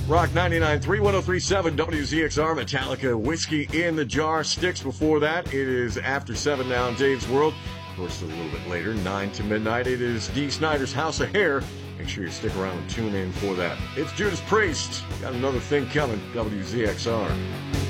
Rock 99.3, 103.7 WZXR, Metallica, Whiskey in the Jar. Sticks before that. It is after 7 now in Dave's World. Of course, a little bit later, 9 to midnight. It is Dee Snider's House of Hair. Make sure you stick around and tune in for that. It's Judas Priest. Got another thing coming, WZXR.